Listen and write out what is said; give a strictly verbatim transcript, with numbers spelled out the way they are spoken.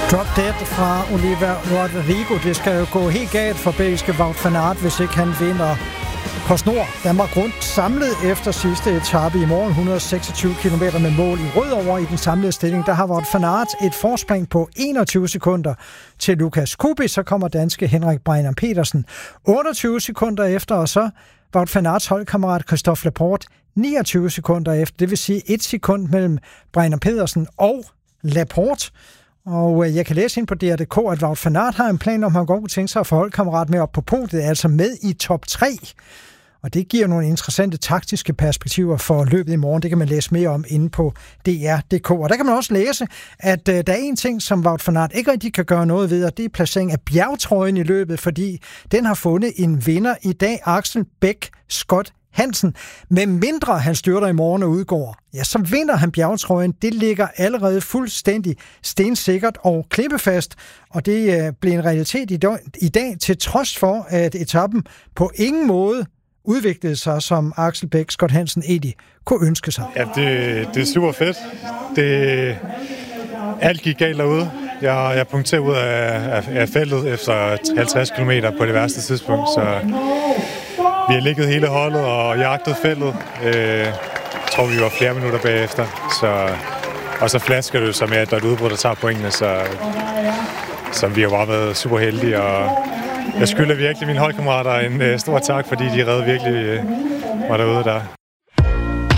Drop Dead fra Oliver Rodrigo. Det skal jo gå helt galt for belgiske Wout van Aert, hvis ikke han vinder på snor. Danmark rundt samlet efter sidste etape i morgen, et hundrede og seksogtyve kilometer med mål i Rødovre i den samlede stilling. Der har Wout van Aert et forspring på enogtyve sekunder til Lukas Kubi. Så kommer danske Henrik Breiner Petersen otteogtyve sekunder efter, og så Wout van Aerts holdkammerat Christophe Laporte niogtyve sekunder efter. Det vil sige et sekund mellem Breiner Petersen og Laporte. Og jeg kan læse ind på D R punktum D K, at Wout van Aert har en plan om, at han godt kunne tænke sig at få holdkammerat med op på podiet, altså med i top tre. Og det giver nogle interessante taktiske perspektiver for løbet i morgen. Det kan man læse mere om inde på D R punktum D K. Og der kan man også læse, at uh, der er en ting, som Wout van Aert ikke rigtig kan gøre noget ved, og det er placering af bjergtrøjen i løbet, fordi den har fundet en vinder i dag, Axel Bæk Scott Hansen. Med mindre han styrter i morgen og udgår, ja, så vinder han bjergtrøjen. Det ligger allerede fuldstændig stensikkert og klippefast, og det øh, blev en realitet i dag, i dag, til trods for, at etappen på ingen måde udviklede sig, som Axel Bæk Scott Hansen egentlig kunne ønske sig. Ja, det, det er super fedt. Det, alt gik galt derude. Jeg, jeg punkterede ud af, af, af feltet efter halvtreds kilometer på det værste tidspunkt, så vi har ligget hele holdet og jagtet feltet. Jeg tror, vi var flere minutter bagefter. Så, og så flasker det så med, at der er et udbrud, der tager pointene. Så, så vi har bare været super heldige. Og jeg skylder virkelig mine holdkammerater en stor tak, fordi de redde virkelig mig derude der.